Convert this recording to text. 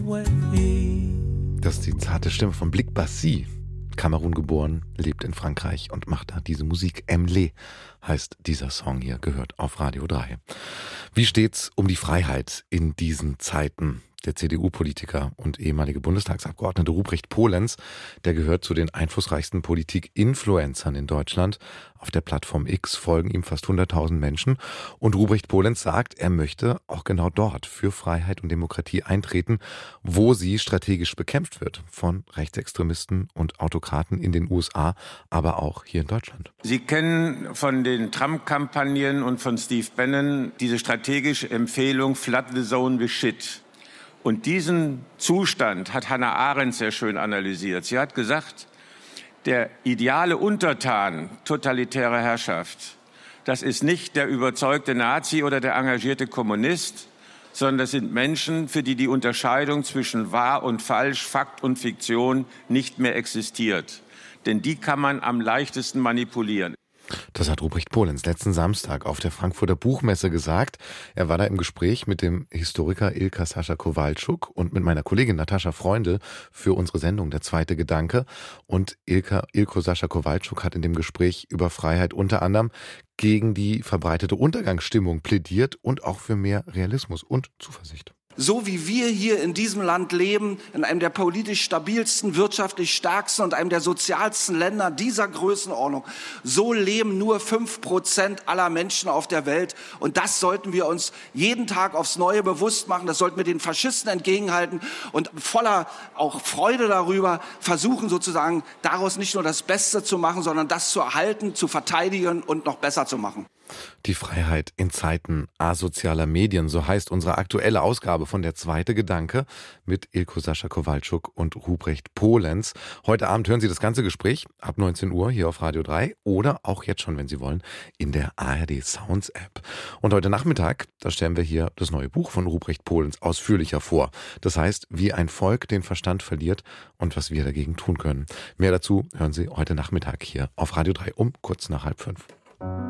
way. Das ist die zarte Stimme von Blik Bassi. Kamerun geboren, lebt in Frankreich und macht da diese Musik. Emlé heißt dieser Song hier, gehört auf Radio 3. Wie steht's um die Freiheit in diesen Zeiten? Der CDU-Politiker und ehemalige Bundestagsabgeordnete Ruprecht Polenz, der gehört zu den einflussreichsten Politik-Influencern in Deutschland. Auf der Plattform X folgen ihm fast 100.000 Menschen. Und Ruprecht Polenz sagt, er möchte auch genau dort für Freiheit und Demokratie eintreten, wo sie strategisch bekämpft wird von Rechtsextremisten und Autokraten in den USA, aber auch hier in Deutschland. Sie kennen von den Trump-Kampagnen und von Steve Bannon diese strategische Empfehlung Flood the Zone with Shit. Und diesen Zustand hat Hannah Arendt sehr schön analysiert. Sie hat gesagt, der ideale Untertan totalitärer Herrschaft, das ist nicht der überzeugte Nazi oder der engagierte Kommunist, sondern das sind Menschen, für die die Unterscheidung zwischen wahr und falsch, Fakt und Fiktion nicht mehr existiert. Denn die kann man am leichtesten manipulieren. Das hat Ruprecht Polenz letzten Samstag auf der Frankfurter Buchmesse gesagt. Er war da im Gespräch mit dem Historiker Ilka Sascha Kowalczuk und mit meiner Kollegin Natascha Freundl für unsere Sendung Der zweite Gedanke. Und Ilko Sascha Kowalczuk hat in dem Gespräch über Freiheit unter anderem gegen die verbreitete Untergangsstimmung plädiert und auch für mehr Realismus und Zuversicht. So wie wir hier in diesem Land leben, in einem der politisch stabilsten, wirtschaftlich stärksten und einem der sozialsten Länder dieser Größenordnung, so leben nur 5% aller Menschen auf der Welt. Und das sollten wir uns jeden Tag aufs Neue bewusst machen. Das sollten wir den Faschisten entgegenhalten und voller auch Freude darüber versuchen, sozusagen daraus nicht nur das Beste zu machen, sondern das zu erhalten, zu verteidigen und noch besser zu machen. Die Freiheit in Zeiten asozialer Medien, so heißt unsere aktuelle Ausgabe von Der zweite Gedanke mit Ilko Sascha Kowalczuk und Ruprecht Polenz. Heute Abend hören Sie das ganze Gespräch ab 19 Uhr hier auf Radio 3 oder auch jetzt schon, wenn Sie wollen, in der ARD Sounds App. Und heute Nachmittag, da stellen wir hier das neue Buch von Ruprecht Polenz ausführlicher vor. Das heißt, wie ein Volk den Verstand verliert und was wir dagegen tun können. Mehr dazu hören Sie heute Nachmittag hier auf Radio 3 um kurz nach 4:30.